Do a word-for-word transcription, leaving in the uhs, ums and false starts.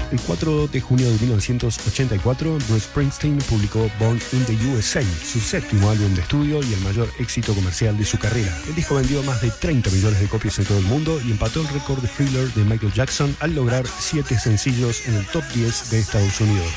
El cuatro de junio de mil novecientos ochenta y cuatro, Bruce Springsteen publicó Born in the U S A, su séptimo álbum de estudio y el mayor éxito comercial de su carrera. El disco vendió más de treinta millones de copias en todo el mundo y empató el récord de Thriller de Michael Jackson al lograr siete sencillos en el top diez de Estados Unidos.